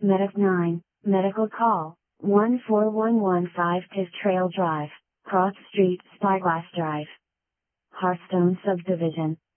Medic 9, medical call, 14115 Tiff Trail Drive, Cross Street, Spyglass Drive. Hearthstone Subdivision,